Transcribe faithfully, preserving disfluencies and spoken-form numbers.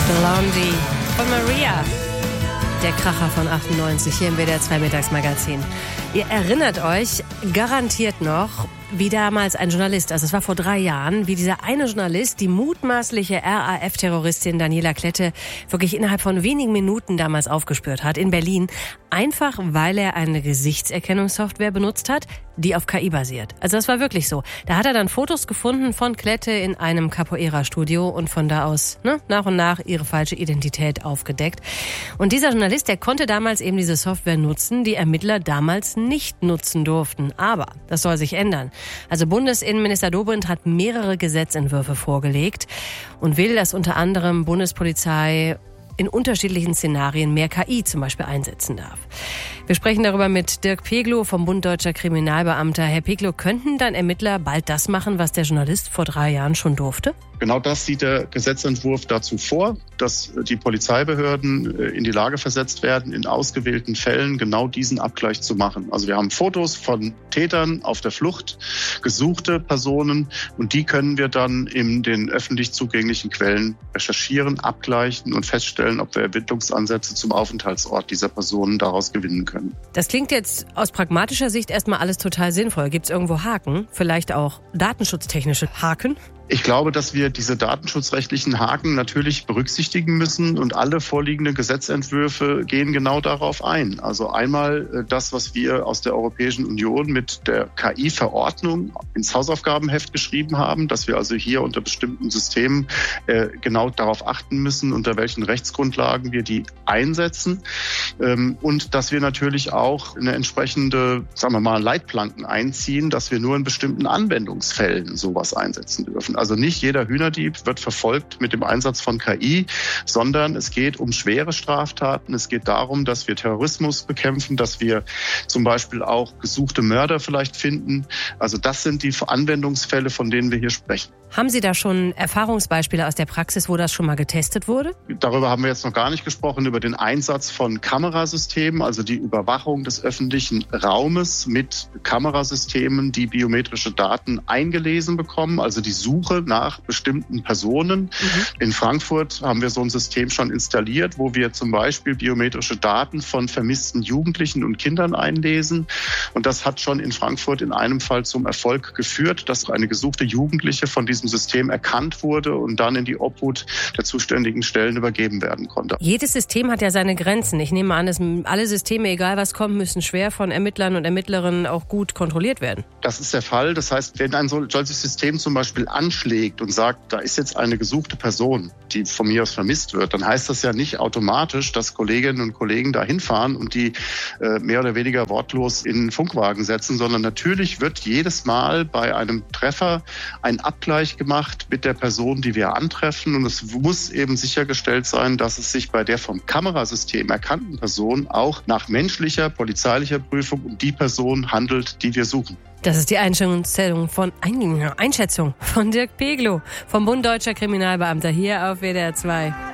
Blondie von Maria. Der Kracher von achtundneunzig hier im W D R zwei Mittagsmagazin. Ihr erinnert euch garantiert noch, wie damals ein Journalist, also es war vor drei Jahren, wie dieser eine Journalist die mutmaßliche R A F-Terroristin Daniela Klette wirklich innerhalb von wenigen Minuten damals aufgespürt hat in Berlin, einfach weil er eine Gesichtserkennungssoftware benutzt hat, die auf K I basiert. Also das war wirklich so. Da hat er dann Fotos gefunden von Klette in einem Capoeira-Studio und von da aus ne, nach und nach ihre falsche Identität aufgedeckt. Und dieser Journalist, der konnte damals eben diese Software nutzen, die Ermittler damals nicht nutzen durften. Aber das soll sich ändern. Also Bundesinnenminister Dobrindt hat mehrere Gesetzentwürfe vorgelegt und will, dass unter anderem Bundespolizei in unterschiedlichen Szenarien mehr K I zum Beispiel einsetzen darf. Wir sprechen darüber mit Dirk Peglow vom Bund Deutscher Kriminalbeamter. Herr Peglow, könnten dann Ermittler bald das machen, was der Journalist vor drei Jahren schon durfte? Genau das sieht der Gesetzentwurf dazu vor, dass die Polizeibehörden in die Lage versetzt werden, in ausgewählten Fällen genau diesen Abgleich zu machen. Also wir haben Fotos von Tätern auf der Flucht, gesuchte Personen, und die können wir dann in den öffentlich zugänglichen Quellen recherchieren, abgleichen und feststellen, ob wir Ermittlungsansätze zum Aufenthaltsort dieser Personen daraus gewinnen können. Das klingt jetzt aus pragmatischer Sicht erstmal alles total sinnvoll. Gibt es irgendwo Haken? Vielleicht auch datenschutztechnische Haken? Ich glaube, dass wir diese datenschutzrechtlichen Haken natürlich berücksichtigen müssen, und alle vorliegenden Gesetzentwürfe gehen genau darauf ein. Also einmal das, was wir aus der Europäischen Union mit der K I-Verordnung ins Hausaufgabenheft geschrieben haben, dass wir also hier unter bestimmten Systemen äh, genau darauf achten müssen, unter welchen Rechtsgrundlagen wir die einsetzen, ähm, und dass wir natürlich auch eine entsprechende, sagen wir mal, Leitplanken einziehen, dass wir nur in bestimmten Anwendungsfällen sowas einsetzen dürfen. Also nicht jeder Hühnerdieb wird verfolgt mit dem Einsatz von K I, sondern es geht um schwere Straftaten. Es geht darum, dass wir Terrorismus bekämpfen, dass wir zum Beispiel auch gesuchte Mörder vielleicht finden. Also das sind die Anwendungsfälle, von denen wir hier sprechen. Haben Sie da schon Erfahrungsbeispiele aus der Praxis, wo das schon mal getestet wurde? Darüber haben wir jetzt noch gar nicht gesprochen, über den Einsatz von Kamerasystemen, also die Überwachung des öffentlichen Raumes mit Kamerasystemen, die biometrische Daten eingelesen bekommen, also die Suche nach bestimmten Personen. Mhm. In Frankfurt haben wir so ein System schon installiert, wo wir zum Beispiel biometrische Daten von vermissten Jugendlichen und Kindern einlesen. Und das hat schon in Frankfurt in einem Fall zum Erfolg geführt, dass eine gesuchte Jugendliche von diesem System erkannt wurde und dann in die Obhut der zuständigen Stellen übergeben werden konnte. Jedes System hat ja seine Grenzen. Ich nehme an, dass alle Systeme, egal was kommt, müssen schwer von Ermittlern und Ermittlerinnen auch gut kontrolliert werden. Das ist der Fall. Das heißt, wenn ein solches System zum Beispiel anschlägt und sagt, da ist jetzt eine gesuchte Person, die von mir aus vermisst wird, dann heißt das ja nicht automatisch, dass Kolleginnen und Kollegen da hinfahren und die äh, mehr oder weniger wortlos in den Funkwagen setzen, sondern natürlich wird jedes Mal bei einem Treffer ein Abgleich gemacht mit der Person, die wir antreffen, und es muss eben sichergestellt sein, dass es sich bei der vom Kamerasystem erkannten Person auch nach menschlicher, polizeilicher Prüfung um die Person handelt, die wir suchen. Das ist die Einschätzung von, Einschätzung von Dirk Peglow vom Bund Deutscher Kriminalbeamter hier auf W D R zwei.